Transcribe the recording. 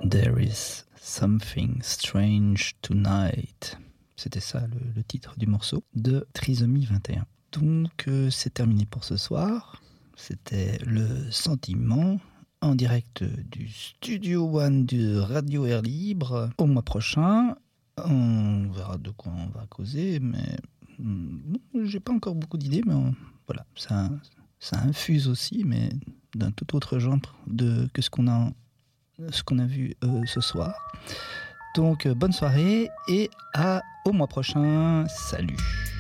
There is something strange tonight. C'était ça le titre du morceau de Trisomie 21. Donc c'est terminé pour ce soir. C'était le sentiment en direct du Studio One de Radio Air Libre. Au mois prochain, on verra de quoi on va causer, mais j'ai pas encore beaucoup d'idées, mais voilà, ça infuse aussi, mais d'un tout autre genre que ce qu'on a vu ce soir. Donc bonne soirée et au mois prochain. Salut.